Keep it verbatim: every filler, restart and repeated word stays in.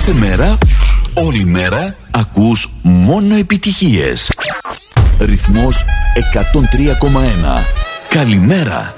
Κάθε μέρα, όλη μέρα, ακούς μόνο επιτυχίες. Ρυθμός εκατόν τρία κόμμα ένα. Καλημέρα.